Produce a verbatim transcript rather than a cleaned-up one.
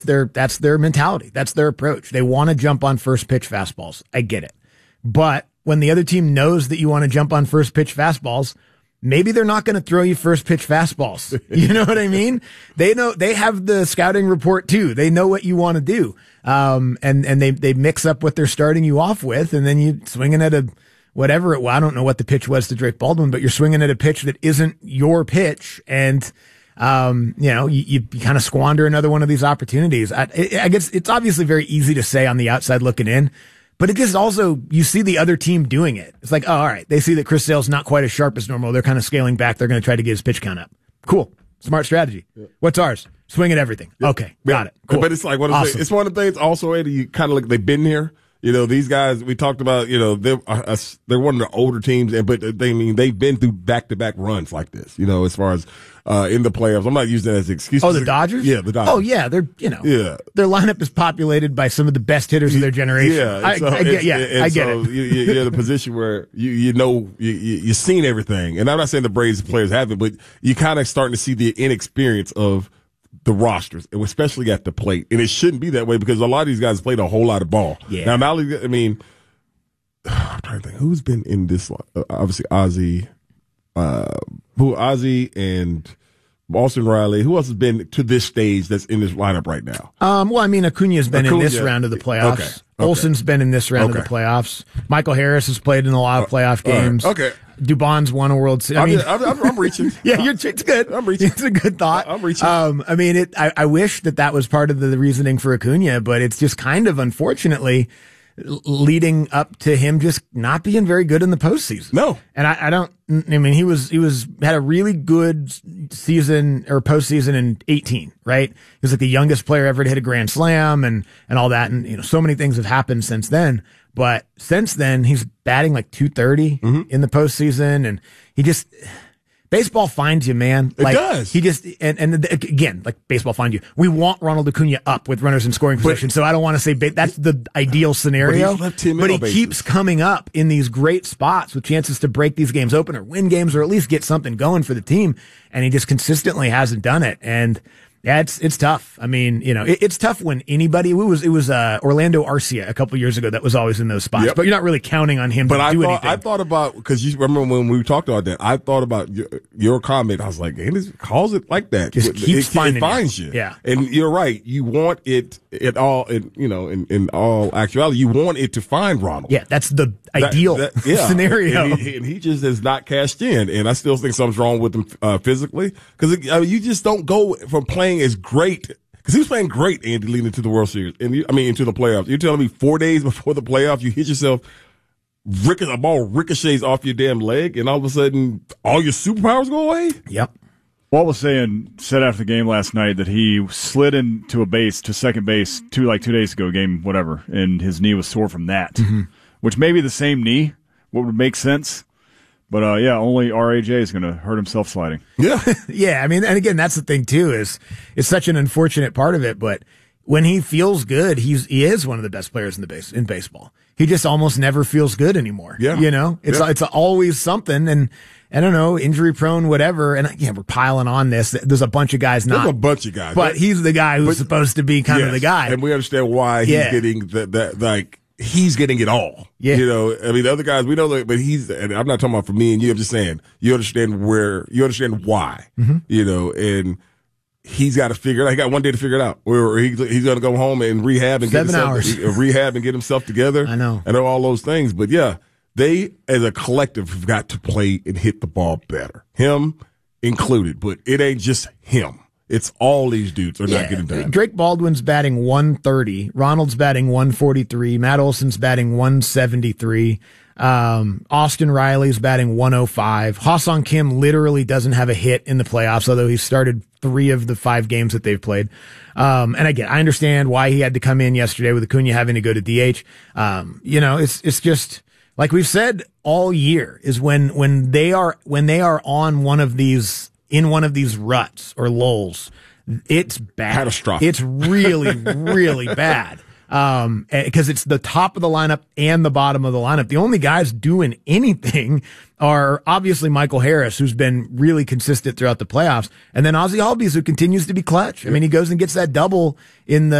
their that's their mentality. That's their approach. They want to jump on first pitch fastballs. I get it. But when the other team knows that you want to jump on first pitch fastballs, maybe they're not going to throw you first pitch fastballs. You know what I mean? They know, they have the scouting report too. They know what you want to do. Um, and, and they, they mix up what they're starting you off with, and then you swinging at a, whatever it, well, I don't know what the pitch was to Drake Baldwin, but you're swinging at a pitch that isn't your pitch. And, um, you know, you, you kind of squander another one of these opportunities. I, I guess it's obviously very easy to say on the outside looking in, but it just also, you see the other team doing it. It's like, oh, all right. They see that Chris Sale's not quite as sharp as normal. They're kind of scaling back. They're going to try to get his pitch count up. Cool. Smart strategy. Yeah. What's ours? Swing at everything. Yeah. Okay. Got yeah. it. Cool. But it's like, what is awesome. It? It's one of the things also, Eddie, you kind of like, they've been here. You know, these guys, we talked about, you know, they're, uh, they're one of the older teams, and but they I mean, they've been through back-to-back runs like this, you know, as far as, uh, in the playoffs. I'm not using that as an excuse. Oh, the Dodgers? Yeah, the Dodgers. Oh, yeah. They're, you know, yeah. Their lineup is populated by some of the best hitters of their generation. Yeah. I, so I get, yeah, and I get so it. you, you're in a position where you, you know, you, you, you've seen everything. And I'm not saying the Braves players haven't, but you kind of starting to see the inexperience of the rosters, and especially at the plate. And it shouldn't be that way because a lot of these guys played a whole lot of ball. Yeah. Now, not only, I mean, I'm trying to think who's been in this. Uh, obviously, Ozzie, uh, who Ozzie and Austin Riley. Who else has been to this stage that's in this lineup right now? Um, well, I mean, Acuna's been Acuna, in this round of the playoffs. Okay. okay. Olsen's been in this round okay. of the playoffs. Michael Harris has played in a lot of playoff games. Right. Okay. Dubon's won a World Series. I mean, I'm, I'm, I'm reaching. yeah, you're, it's good. I'm reaching. It's a good thought. I'm reaching. Um, I mean, it. I, I wish that that was part of the, the reasoning for Acuna, but it's just kind of unfortunately leading up to him just not being very good in the postseason. No, and I, I don't. I mean, he was he was had a really good season or postseason in eighteen, right? He was like the youngest player ever to hit a grand slam and and all that, and you know, so many things have happened since then. But since then, he's batting like two thirty mm-hmm. in the postseason, and he just. Baseball finds you, man. It like, does. He just, and, and again, like baseball finds you. We want Ronald Acuna up with runners in scoring position. But, so I don't want to say ba- that's the ideal scenario. But, he's but he bases. keeps coming up in these great spots with chances to break these games open or win games or at least get something going for the team. And he just consistently hasn't done it. And yeah, it's, it's tough. I mean, you know, it, it's tough when anybody, it was, it was, uh, Orlando Arcia a couple years ago that was always in those spots, yep. but you're not really counting on him but to I do thought, anything. I thought about, cause you remember when we talked about that, I thought about your, your comment. I was like, hey, this calls it like that. Just it, keeps it, finding it finds you. you. Yeah. And you're right. You want it, it all, in, you know, in, in all actuality, you want it to find Ronald. Yeah. That's the ideal that, that, yeah. scenario. And he, and he just has not cashed in. And I still think something's wrong with him, uh, physically. Cause I mean, you just don't go from playing as great. Because he was playing great, Andy, leading into the World Series. And you, I mean, into the playoffs. You're telling me four days before the playoffs, you hit yourself, ric- a ball ricochets off your damn leg, and all of a sudden, all your superpowers go away? Yep. Walt was saying, said after the game last night that he slid into a base, to second base, two like two days ago, game whatever, and his knee was sore from that. Mm-hmm. Which may be the same knee, what would make sense. But, uh, yeah, only R A J is going to hurt himself sliding. Yeah. yeah, I mean, and again, that's the thing, too, is it's such an unfortunate part of it. But when he feels good, he's he is one of the best players in the base in baseball. He just almost never feels good anymore. Yeah. You know, it's yeah. it's always something. And I don't know, injury prone, whatever. And yeah, we're piling on this. There's a bunch of guys not. There's a bunch of guys. But he's the guy who's but, supposed to be kind yes, of the guy. And we understand why he's yeah. getting that, that, like, he's getting it all. Yeah. You know, I mean, the other guys, we know that, but he's, and I'm not talking about for me and you, I'm just saying, you understand where, you understand why, mm-hmm. you know, and he's got to figure it out. He got one day to figure it out. Or he, he's going to go home and rehab and Seven get hours. himself, rehab and get himself together. I know. And all those things. But yeah, they as a collective have got to play and hit the ball better. Him included, but it ain't just him. It's all these dudes are yeah. not getting done. Drake Baldwin's batting one thirty. Ronald's batting one forty-three. Matt Olson's batting one seventy-three. Um, Austin Riley's batting one oh five. Ha-Seong Kim literally doesn't have a hit in the playoffs, although he started three of the five games that they've played. Um, and again, I understand why he had to come in yesterday with Acuna having to go to D H. Um, you know, it's, it's just like we've said all year is when, when they are, when they are on one of these, in one of these ruts or lulls, it's bad. Catastrophic. It's really, really bad. Um, because it's the top of the lineup and the bottom of the lineup. The only guys doing anything are obviously Michael Harris, who's been really consistent throughout the playoffs, and then Ozzie Albies, who continues to be clutch. I mean, he goes and gets that double in the